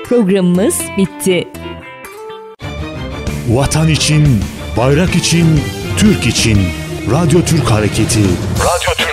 Programımız bitti. Vatan için, bayrak için, Türk için. Radyo Türk Hareketi. Radyo